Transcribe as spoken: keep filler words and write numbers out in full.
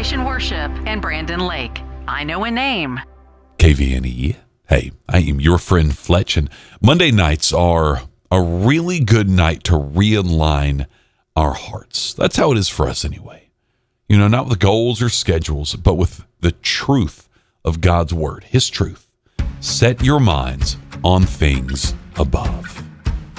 Restoration Worship and Brandon Lake. I know a name. K V N E. Hey, I am your friend Fletch, and Monday nights are a really good night to realign our hearts. That's how it is for us anyway. You know, not with goals or schedules, but with the truth of God's word, his truth. Set your minds on things above.